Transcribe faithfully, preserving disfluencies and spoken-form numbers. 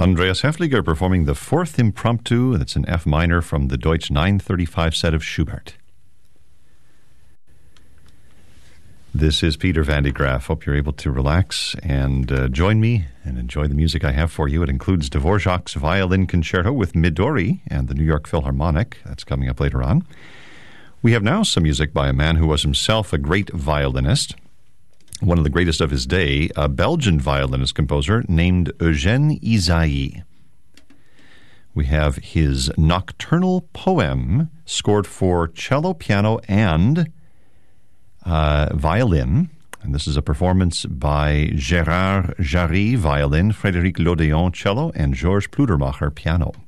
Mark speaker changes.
Speaker 1: Andreas Hefliger performing the fourth impromptu. That's an F minor from the Deutsch nine thirty-five set of Schubert. This is Peter Van de Graaff. Hope you're able to relax and uh, join me and enjoy the music I have for you. It includes Dvorak's Violin Concerto with Midori and the New York Philharmonic. That's coming up later on. We have now some music by a man who was himself a great violinist, one of the greatest of his day, a Belgian violinist-composer named Eugène Ysaÿe. We have his Nocturnal Poem, scored for cello, piano, and uh, violin. And this is a performance by Gérard Jarry, violin, Frédéric Lodéon, cello, and Georges Pludermacher, piano.